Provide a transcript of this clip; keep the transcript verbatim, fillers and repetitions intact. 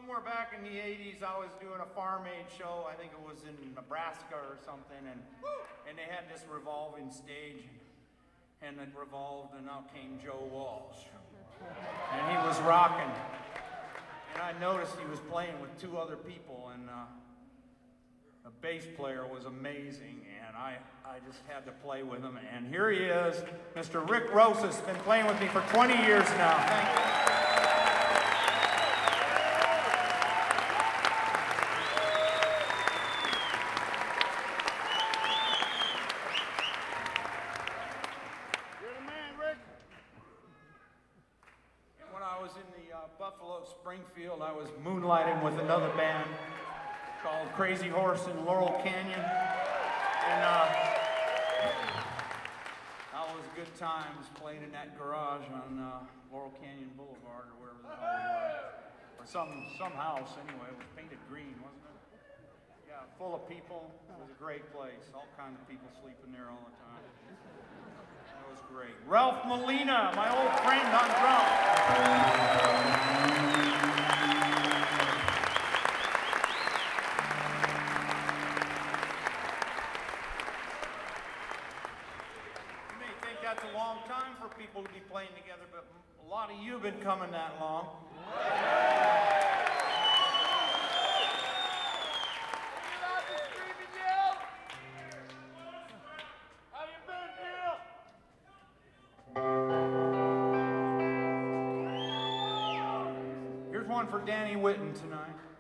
somewhere back in the eighties, I was doing a Farm Aid show. I think it was in Nebraska or something, and and they had this revolving stage, and it revolved, and out came Joe Walsh, and he was rocking. And I noticed he was playing with two other people, and uh, the bass player was amazing, and I, I just had to play with him. And here he is, Mister Rick Rosas, been playing with me for twenty years now. Thank you. Buffalo Springfield, I was moonlighting with another band called Crazy Horse in Laurel Canyon, and uh, that was good times playing in that garage on uh, Laurel Canyon Boulevard or wherever the hell we were, or some some house anyway. It was painted green, wasn't it? Yeah, full of people. It was a great place. All kinds of people sleeping there all the time. That was great. Ralph Molina, my old friend on drums. That's a long time for people to be playing together, but a lot of you have been coming that long. Here's one for Danny Whitten tonight.